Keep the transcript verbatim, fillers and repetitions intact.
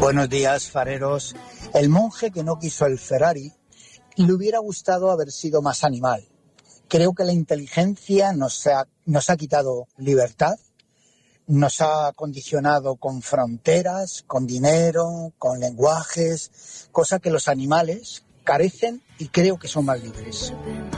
Buenos días, fareros. El monje que no quiso el Ferrari le hubiera gustado haber sido más animal. Creo que la inteligencia nos ha, nos ha quitado libertad, nos ha condicionado con fronteras, con dinero, con lenguajes, cosa que los animales carecen y creo que son más libres.